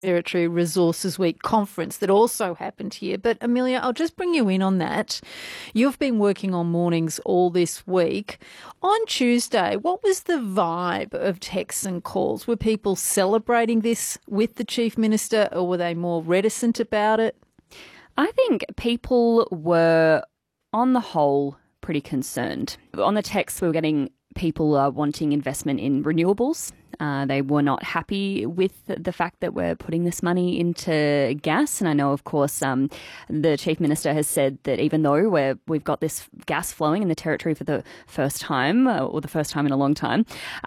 Territory Resources Week conference that also happened here. But Amelia, I'll just bring you in on that. You've been working on mornings all this week. On Tuesday, what was the vibe of texts and calls? Were people celebrating this with the Chief Minister, or were they more reticent about it? I think people were, on the whole, pretty concerned. On the text, we were getting people wanting investment in renewables. They were not happy with the fact that we're putting this money into gas. And I know, of course, the Chief Minister has said that even though we've got this gas flowing in the Territory for the first time, or the first time in a long time,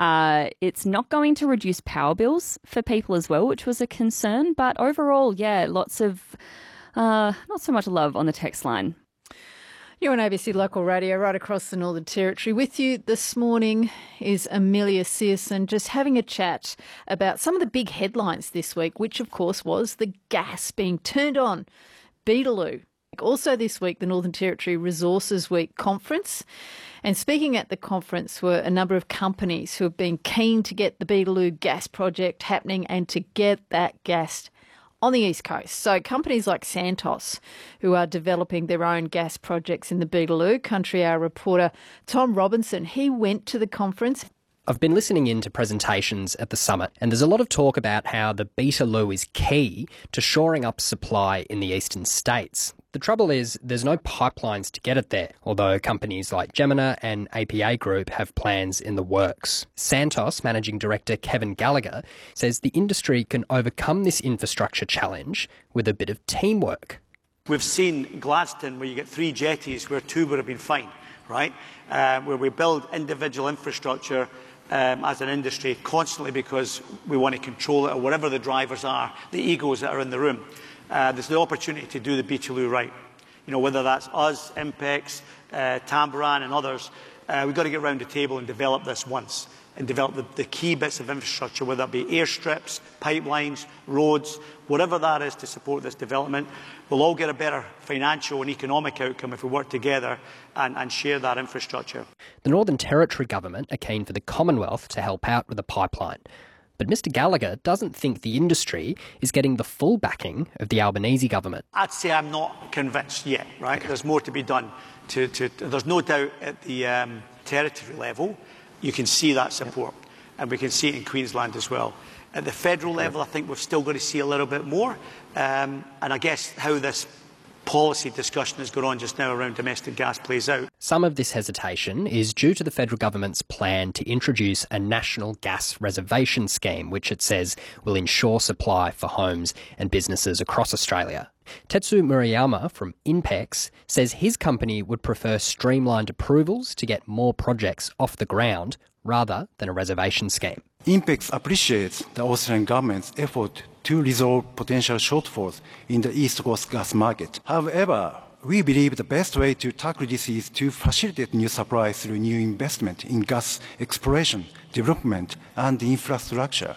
it's not going to reduce power bills for people as well, which was a concern. But overall, yeah, lots of not so much love on the text line. You're on ABC Local Radio right across the Northern Territory. With you this morning is Amelia Searson, just having a chat about some of the big headlines this week, which of course was the gas being turned on, Beetaloo. Also this week, the Northern Territory Resources Week conference. And speaking at the conference were a number of companies who have been keen to get the Beetaloo gas project happening and to get that gas on the East Coast. So companies like Santos, who are developing their own gas projects in the Beetaloo. Country Hour reporter Tom Robinson, he went to the conference. I've been listening in to presentations at the summit, and there's a lot of talk about how the Beetaloo is key to shoring up supply in the eastern states. The trouble is there's no pipelines to get it there, although companies like Gemina and APA Group have plans in the works. Santos Managing Director Kevin Gallagher says the industry can overcome this infrastructure challenge with a bit of teamwork. We've seen Gladstone, where you get 3 jetties where 2 would have been fine, right? Where we build individual infrastructure as an industry constantly because we want to control it, or whatever the drivers are, the egos that are in the room. There's the opportunity to do the Beetaloo right. You know, whether that's us, Impex, Tamboran and others, we've got to get round the table and develop this once, and develop the key bits of infrastructure, whether it be airstrips, pipelines, roads, whatever that is to support this development. We'll all get a better financial and economic outcome if we work together and share that infrastructure. The Northern Territory Government are keen for the Commonwealth to help out with the pipeline. But Mr Gallagher doesn't think the industry is getting the full backing of the Albanese government. I'd say I'm not convinced yet, right? Okay. There's more to be done. There's no doubt at the territory level you can see that support, and we can see it in Queensland as well. At the federal level, I think we've still got to see a little bit more, and I guess how this policy discussion is going on just now around domestic gas plays out. Some of this hesitation is due to the federal government's plan to introduce a national gas reservation scheme, which it says will ensure supply for homes and businesses across Australia. Tetsu Murayama from Inpex says his company would prefer streamlined approvals to get more projects off the ground rather than a reservation scheme. Inpex appreciates the Australian government's effort to resolve potential shortfalls in the East Coast gas market. However, we believe the best way to tackle this is to facilitate new supply through new investment in gas exploration, development and infrastructure,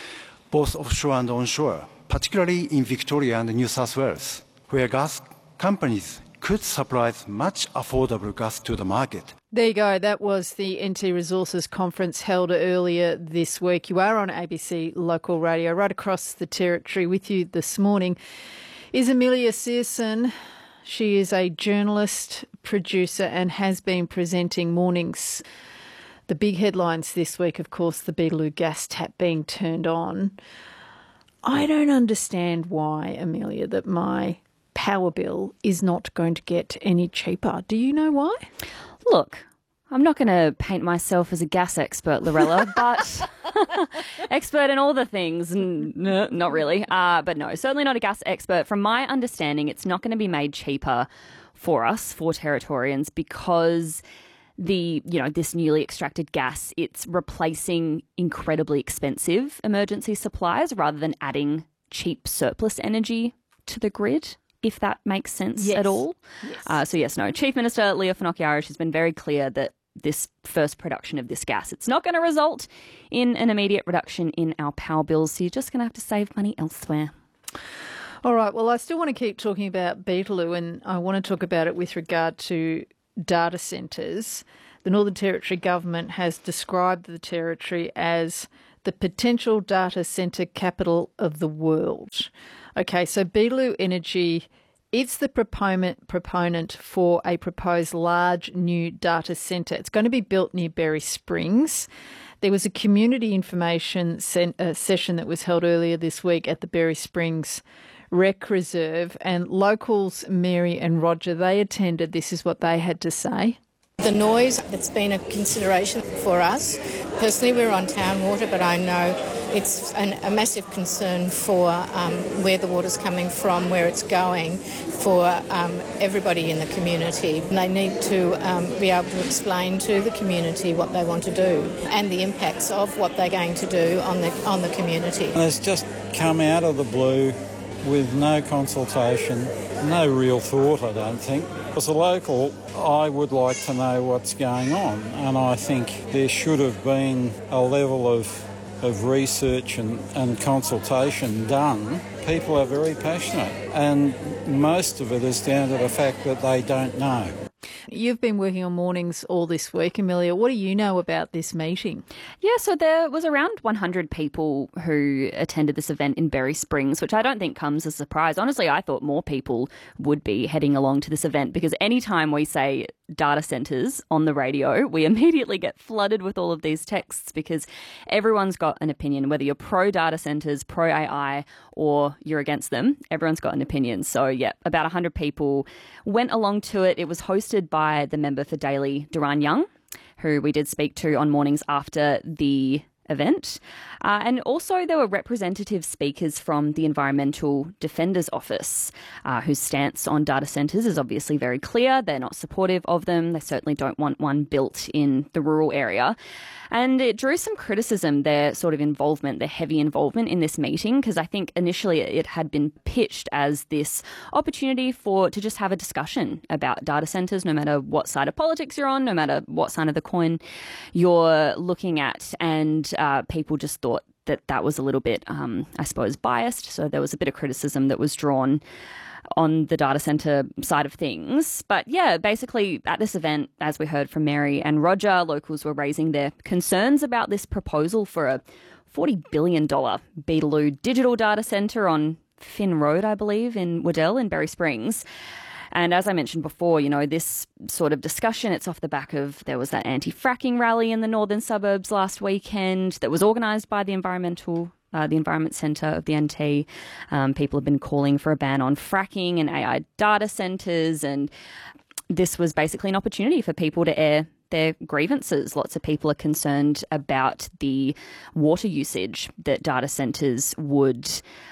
both offshore and onshore, particularly in Victoria and New South Wales, where gas companies could supply much affordable gas to the market. There you go. That was the NT Resources Conference held earlier this week. You are on ABC Local Radio right across the territory. With you this morning is Amelia Searson. She is a journalist, producer and has been presenting mornings. The big headlines this week, of course, the Beetaloo gas tap being turned on. I don't understand why, Amelia, that my power bill is not going to get any cheaper. Do you know why? Look, I'm not going to paint myself as a gas expert, Lorella, but expert in all the things. No, not really. But no, certainly not a gas expert. From my understanding, it's not going to be made cheaper for us, for Territorians, because this newly extracted gas, it's replacing incredibly expensive emergency supplies rather than adding cheap surplus energy to the grid, if that makes sense at all. Yes. Chief Minister Leah Finocchiaro, she's been very clear that this first production of this gas, it's not going to result in an immediate reduction in our power bills, so you're just going to have to save money elsewhere. All right, well, I still want to keep talking about Beetaloo, and I want to talk about it with regard to data centres. The Northern Territory Government has described the Territory as the potential data centre capital of the world. Okay, so Beetaloo Energy, it's the proponent for a proposed large new data centre. It's going to be built near Berry Springs. There was a community information session that was held earlier this week at the Berry Springs Rec Reserve, and locals Mary and Roger, they attended. This is what they had to say. The noise, it's been a consideration for us. Personally, we're on town water, but I know it's a massive concern for where the water's coming from, where it's going, for everybody in the community. They need to be able to explain to the community what they want to do and the impacts of what they're going to do on the community. It's just come out of the blue with no consultation, no real thought, I don't think. As a local, I would like to know what's going on, and I think there should have been a level of research and consultation done. People are very passionate, and most of it is down to the fact that they don't know. You've been working on mornings all this week, Amelia. What do you know about this meeting? Yeah, so there was around 100 people who attended this event in Berry Springs, which I don't think comes as a surprise. Honestly, I thought more people would be heading along to this event because anytime we say data centres on the radio, we immediately get flooded with all of these texts because everyone's got an opinion, whether you're pro data centres, pro AI, or you're against them. Everyone's got an opinion. So, yeah, about 100 people went along to it. It was hosted by the member for Daly, Duran Young, who we did speak to on mornings after the event. And also there were representative speakers from the Environmental Defender's Office, whose stance on data centres is obviously very clear. They're not supportive of them. They certainly don't want one built in the rural area. And it drew some criticism, their sort of involvement, their heavy involvement in this meeting, because I think initially it had been pitched as this opportunity to just have a discussion about data centres, no matter what side of politics you're on, no matter what side of the coin you're looking at. And people just thought that was a little bit, I suppose, biased. So there was a bit of criticism that was drawn on the data centre side of things. But yeah, basically at this event, as we heard from Mary and Roger, locals were raising their concerns about this proposal for a $40 billion Beetaloo digital data centre on Finn Road, I believe, in Waddell in Berry Springs. And as I mentioned before, you know, this sort of discussion, it's off the back of, there was that anti-fracking rally in the northern suburbs last weekend that was organised by the Environment Centre of the NT. People have been calling for a ban on fracking and AI data centres, and this was basically an opportunity for people to air their grievances. Lots of people are concerned about the water usage that data centres would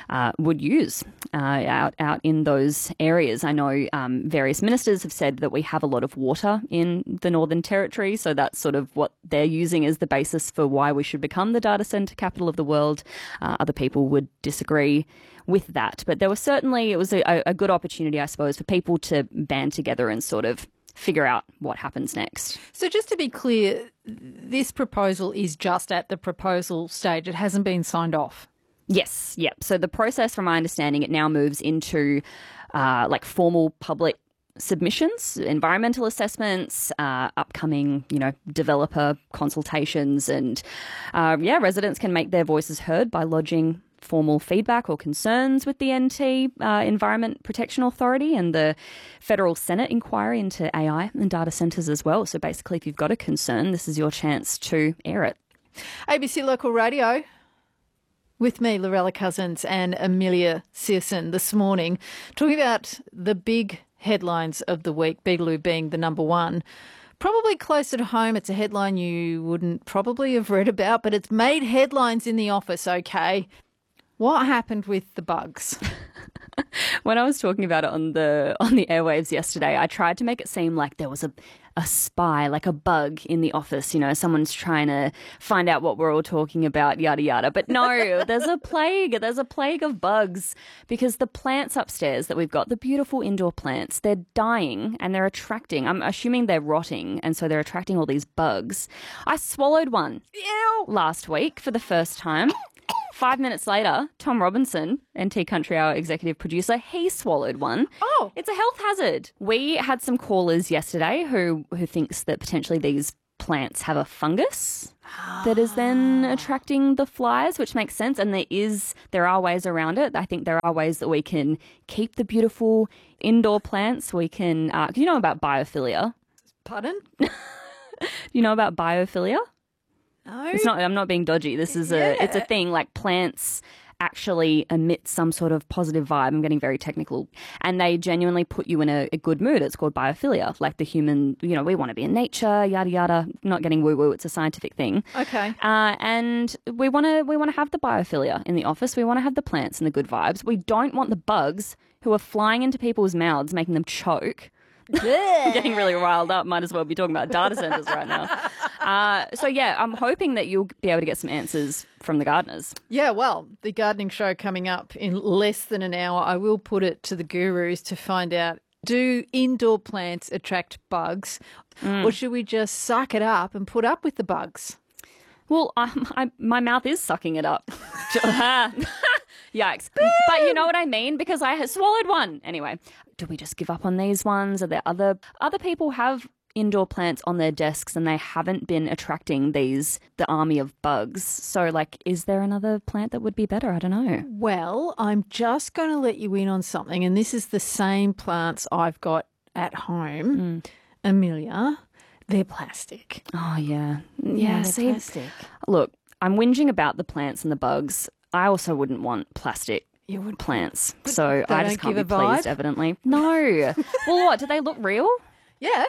use out in those areas. I know various ministers have said that we have a lot of water in the Northern Territory, so that's sort of what they're using as the basis for why we should become the data centre capital of the world. Other people would disagree with that, but there was certainly, it was a good opportunity, I suppose, for people to band together and sort of figure out what happens next. So just to be clear, this proposal is just at the proposal stage. It hasn't been signed off. Yes, yep. So the process, from my understanding, it now moves into like formal public submissions, environmental assessments, upcoming, developer consultations, and residents can make their voices heard by lodging formal feedback or concerns with the NT Environment Protection Authority and the Federal Senate inquiry into AI and data centres as well. So basically, if you've got a concern, this is your chance to air it. ABC Local Radio with me, Lorella Cousins and Amelia Searson this morning, talking about the big headlines of the week, Beetaloo being the number one. Probably closer to home, it's a headline you wouldn't probably have read about, but it's made headlines in the office, okay? What happened with the bugs? When I was talking about it on the airwaves yesterday, I tried to make it seem like there was a spy, like a bug in the office. Someone's trying to find out what we're all talking about, yada, yada. But no, there's a plague. There's a plague of bugs because the plants upstairs that we've got, the beautiful indoor plants, they're dying and they're attracting. I'm assuming they're rotting, and so they're attracting all these bugs. I swallowed one last week for the first time. 5 minutes later, Tom Robinson, NT Country Hour executive producer, he swallowed one. Oh. It's a health hazard. We had some callers yesterday who thinks that potentially these plants have a fungus that is then attracting the flies, which makes sense. And there are ways around it. I think there are ways that we can keep the beautiful indoor plants. We can, do you know about biophilia? Pardon? You know about biophilia? No. I'm not being dodgy. This is it's a thing. Like, plants actually emit some sort of positive vibe. I'm getting very technical. And they genuinely put you in a good mood. It's called biophilia. Like the human, we want to be in nature, yada, yada. Not getting woo-woo. It's a scientific thing. Okay. And we want to have the biophilia in the office. We want to have the plants and the good vibes. We don't want the bugs who are flying into people's mouths, making them choke. I'm getting really riled up. Might as well be talking about data centers right now. So I'm hoping that you'll be able to get some answers from the gardeners. Yeah, well, the gardening show coming up in less than an hour. I will put it to the gurus to find out, do indoor plants attract bugs, or should we just suck it up and put up with the bugs? Well, my mouth is sucking it up. Yikes. But you know what I mean? Because I swallowed one. Anyway, do we just give up on these ones? Are there other people have indoor plants on their desks and they haven't been attracting the army of bugs? So, is there another plant that would be better? I don't know. Well, I'm just going to let you in on something, and this is the same plants I've got at home. Amelia, they're plastic. Oh, yeah. Yeah, see, they're plastic. Look, I'm whinging about the plants and the bugs. I also wouldn't want plastic plants. So I just can't be pleased, evidently. No. Well, what? Do they look real? Yeah.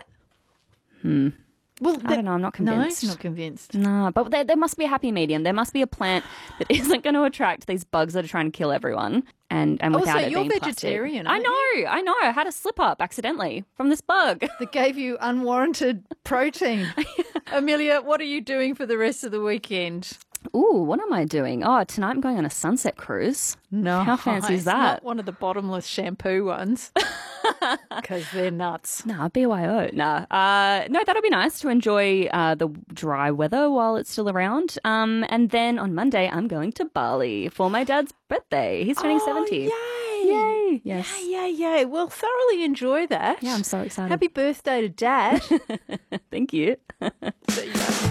Well, I don't know. I'm not convinced. No, not convinced. No, but there must be a happy medium. There must be a plant that isn't going to attract these bugs that are trying to kill everyone. And without it being plastic. Vegetarian. I know. I had a slip up accidentally from this bug that gave you unwarranted protein. Amelia, what are you doing for the rest of the weekend? Ooh, what am I doing? Oh, tonight I'm going on a sunset cruise. No. How fancy is that? Not one of the bottomless shampoo ones. Because they're nuts. Nah, BYO. No, that'll be nice to enjoy the dry weather while it's still around. And then on Monday, I'm going to Bali for my dad's birthday. He's turning 70. Yay! Yes. Yay! Well, thoroughly enjoy that. Yeah, I'm so excited. Happy birthday to Dad. Thank you. See ya.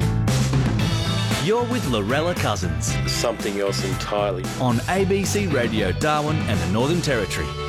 You're with Lorella Cousins. Something else entirely. On ABC Radio Darwin and the Northern Territory.